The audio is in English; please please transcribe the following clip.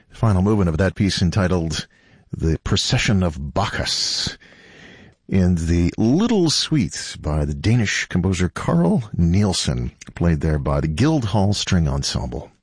Final movement of that piece entitled The Procession of Bacchus, in the Little Suite by the Danish composer Carl Nielsen, played there by the Guildhall String Ensemble.